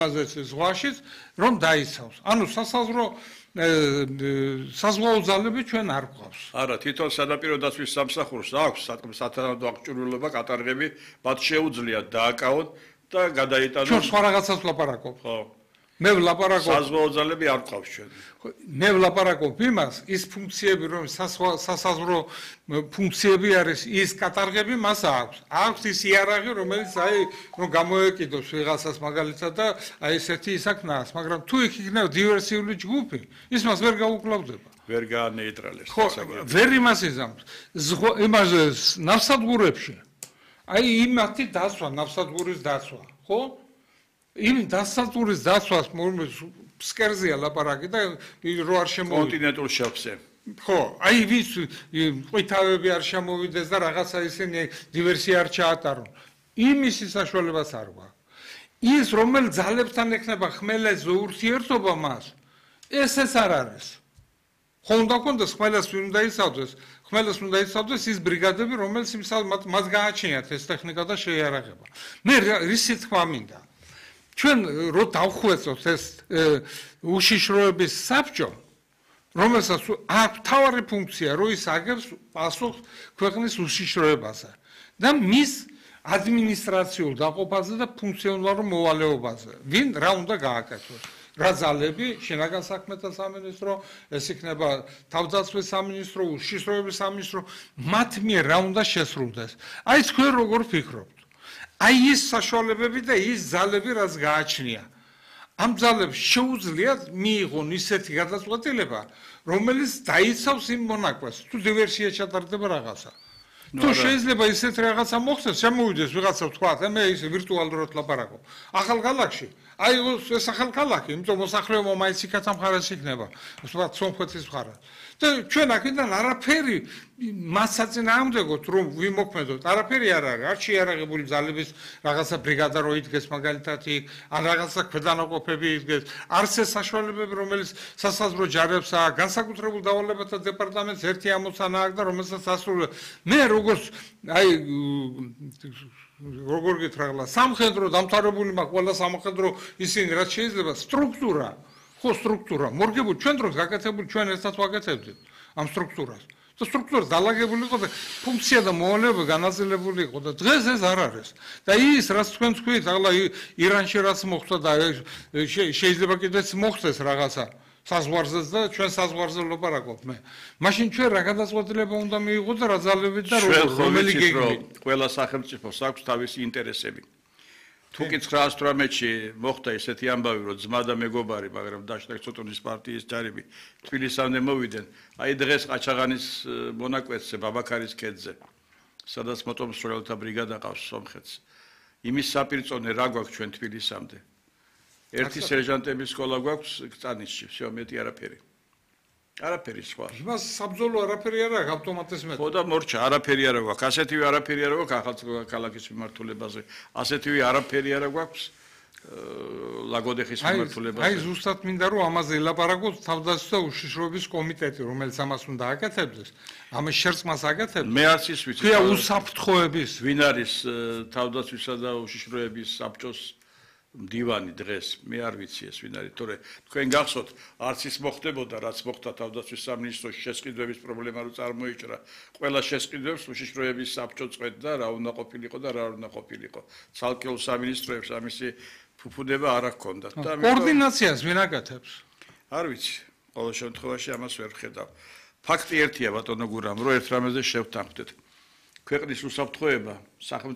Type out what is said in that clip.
ზღვაშიც რომ დაიცავს. ანუ საზღვაო ძალები ჩვენ არ გვყავს. არა, თვითონ სანაპირო დაცვის სამსახურს აქვს სათანადო აღჭურვილობა კატარღები, მათ შეუძლიათ დააკავონ და გადაიტანონ. ჩვენ სხვა რაღაცას ვლაპარაკობ. ხო. მე ვლაპარაკობ. საზღვაო ძალები არ გვყავს ჩვენ. მე ვლაპარაკობ იმას, ის ფუნქციები რომ სასაზღვრო ფუნქციები არის, ის კატარღები მას აქვს. აქვს ის იარაღი, რომელიც რომ გამოეკიდოს ვიღაცას მაგალითად და ესეთი ისაკნას, მაგრამ თუ იქ იქნება დივერსიული ჯგუფი, ის მას ვერ გაუკლავდება. ვერ გაანეიტრალებს. ხო, ვერ იმას იზამს. იმაზე ნავსადგურებში. იმათი დაცვა, ნავსადგურის დაცვა, ხო? იმ დასასრულის დაცვას ფსკერზეა ლაპარაკი და რო არ შემოვიდეს კონტინენტურ შელფზე. ხო, ვის ყვითავები არ შემოვიდეს და რაღაცა ისინი დივერსია არ ჩაატარონ. იმის საშუალებას არ გვაქვს. ის რომელ ძალებთან ექნება ხმელეთზე ურთიერთობა მას, ეს არ არის. ხო უნდა კონდეს ხმელეთს ვინ უნდა იცავდეს? ხმელეთს უნდა იცავდეს ის ბრიგადები, რომელიც მათ გააჩნიათ ეს ტექნიკა და შეიარაღება. მე რისი თქმა მინდა? ჩვენ რო დავხვეწოთ ეს უშიშროების საბჭო, რომელსაც აქვს მთავარი ფუნქცია, რომ ის აგებს პასუხს ქვეყნის უშიშროებაზე და მის ადმინისტრაციულ დაყოფაზე და ფუნქციონალურ მოვალეობაზე. ვინ რა უნდა გააკეთოს? რა ძალები, შინაგან საქმეთა სამინისტრო, ეს იქნება თავდაცვის სამინისტრო, უშიშროების სამინისტრო, მათ მიერ რა უნდა შესრულდეს? თქვენ როგორ ფიქრობთ? ის საშუალებები და ის ძალები რაც გააჩნია. ამ ძალებს შეუძლიათ მიიღონ ისეთი გადაწყვეტილება, რომელიც დაიცავს იმ მონაკვეთს, თუ დივერსია ჩატარდება რაღაცა. თუ შეიძლება ისეთ რაღაცა მოხდეს, შემოვიდეს ვიღაცა თქვა, მე ის ვირტუალურად ლაპარაკობ. ახალქალაქში, ეს ახალქალაქი, იმიტომ მოსახლეობა მაინც იქათა მხარეს იქნება, ვთქვათ, სომხეთის მხარეს. და ჩვენ აქედან არაფერი მას საწინააღმდეგოთ რომ ვიმოქმედოთ, არაფერი არ არის, არ შეიარაღებული ძალების რაღაცა ბრიგადა რო იდგეს მაგალითად იქ, ან რაღაცა ქვედანაყოფები იდგეს, არც ეს საშუალებები, რომელიც სასაზღვრო ჯარებს აქვს, განსაკუთრებულ დავალებათა დეპარტამენტს ერთი ამოცანა აქვს და რომელსაც ასრულებს. მე როგორც როგორ გითხრა, სამხედრო დამთავრებული მაქვს ყველა სამხედრო ისინი რაც შეიძლება სტრუქტურა ხო სტრუქტურა მორგებული ჩვენ დროს გაკეთებული ჩვენ ერთად ვაკეთებდით ამ სტრუქტურას და სტრუქტურა დაალაგებული იყო და ფუნქცია და მოვალეობა განაწილებული იყო და დღეს ეს არ არის და ის რაც თქვენ თქვით ახლა ირანში რაც მოხდა და შეიძლება კიდეც მოხდეს რაღაცა საზღვარზეც და ჩვენ საზღვარზე ვლაპარაკობ მე მაშინ ჩვენ რა გადაწყვეტილება უნდა მიიღოთ და რა ძალები და რომელი გეგმით ყველა სახელმწიფოს აქვს თავისი ინტერესები თუ კი 918-ში მოხდა ესეთი ამბავი, რომ ძმა და მეგობარი, მაგრამ დაშლა ცოტონის პარტიის ჯარები თბილისამდე მოვიდნენ, დღეს ყაჩაღანის მონაკვეთზე, ბაბაქარის ქედზე, სადაც მოტომსროლელთა ბრიგადა ყავს სომხეთს. იმის საპირწონე რა გვაქვს ჩვენ თბილისამდე? ერთი სერჟანტების სკოლა გვაქვს კწანისში, всё, მეტი არაფერი. არაფერი სხვა. იმას საბრძოლო არაფერი არ აქვს ავტომატის მეტად. ხო და მორჩა, არაფერი არ გვაქვს. ასეთივე არაფერი არ გვაქვს ახალქალაქის მიმართულებაზე. ასეთივე არაფერი არ გვაქვს ლაგოდეხის მიმართულებაზე. ზუსტად მინდა რომ ამაზე ელაპარაკოთ თავდაცვის და უშიშროების კომიტეტი, რომელიც ამას უნდა აკეთებდეს. ამის შერწყმას აკეთებს. მე არც ის ვიცი. თქვია უსაფრთხოების. ვინ არის თავდაცვისა და უშიშროების საბჭოს მდივანი დღეს მე არ ვიცი ეს ვინ არის თორე თქვენ გახსოვთ არც ის მოხდებოდა რაც მოხდა თავდაცვის სამინისტროში შესყიდვების პრობლემა რო წარმოიჭრა ყველა შესყიდვებს უშიშროების საბჭო წვეთდა რა უნდა ყოფილიყო და რა არ უნდა ყოფილიყო ცალკეულ სამინისტროებს ამისი ფუფუდება არ ჰქონდათ და კოორდინაციას ვინ აკეთებს არ ვიცი ყოველ შემთხვევაში ამას ვერ ვხედავ ფაქტი ერთია ბატონო გურამ რომ ერთ რამეზე შევთანხმდეთ ქვეყნის უსაფრთხოება